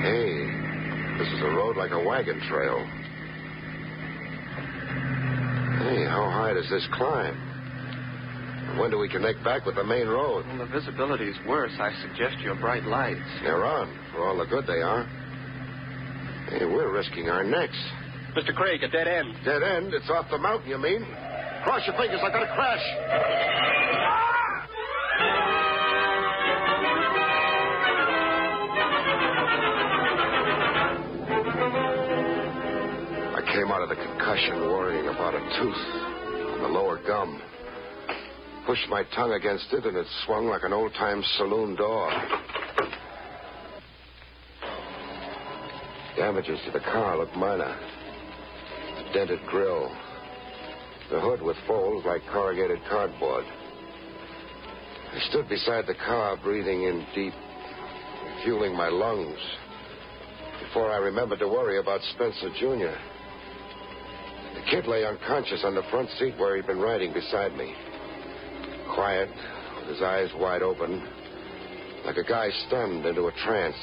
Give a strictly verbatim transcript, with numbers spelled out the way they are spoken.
Hey, this is a road like a wagon trail. Hey, how high does this climb? When do we connect back with the main road? Well, the visibility's worse. I suggest your bright lights. They're on, for all the good they are. Hey, we're risking our necks. Mister Craig, a dead end. Dead end? It's off the mountain, you mean? Cross your fingers, I gotta crash. I came out of the concussion worrying about a tooth on the lower gum. Pushed my tongue against it, and it swung like an old-time saloon door. Damages to the car look minor. A dented grill. The hood with folds like corrugated cardboard. I stood beside the car, breathing in deep, fueling my lungs, before I remembered to worry about Spencer Junior The kid lay unconscious on the front seat where he'd been riding beside me. Quiet, with his eyes wide open, like a guy stunned into a trance.